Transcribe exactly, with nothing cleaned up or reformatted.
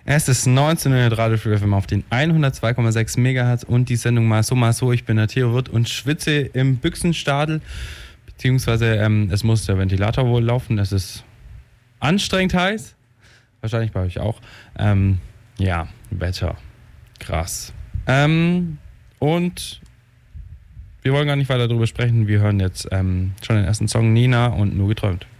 Es ist neunzehn Uhr Radio Free F M auf den hundertzwei Komma sechs Megahertz und die Sendung Mal so, mal so. Ich bin der Theo Wirth und schwitze im Büchsenstadel, beziehungsweise ähm, es muss der Ventilator wohl laufen. Es ist anstrengend heiß, wahrscheinlich bei euch auch. Ähm, ja, Wetter, krass. Ähm, und wir wollen gar nicht weiter darüber sprechen. Wir hören jetzt ähm, schon den ersten Song, Nina und Nur geträumt.